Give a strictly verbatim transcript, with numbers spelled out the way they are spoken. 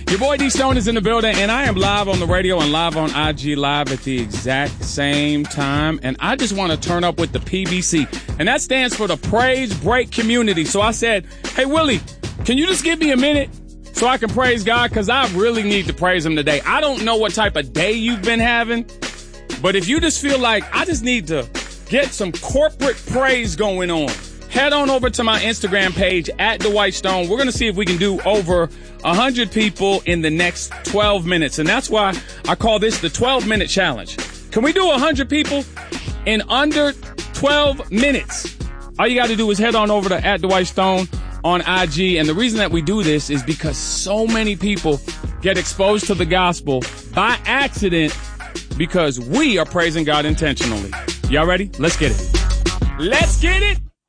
Your boy D Stone is in the building, and I am live on the radio and live on I G Live at the exact same time. And I just want to turn up with the P B C, and that stands for the Praise Break Community. So I said, hey, Willie, can you just give me a minute so I can praise God? Because I really need to praise him today. I don't know what type of day you've been having, but if you just feel like I just need to get some corporate praise going on, head on over to my Instagram page at Dwight Stone. We're going to see if we can do over one hundred people in the next twelve minutes. And that's why I call this the twelve-minute challenge. Can we do one hundred people in under twelve minutes? All you got to do is head on over to at Dwight Stone on I G. And the reason that we do this is because so many people get exposed to the gospel by accident because we are praising God intentionally. Y'all ready? Let's get it. Let's get it.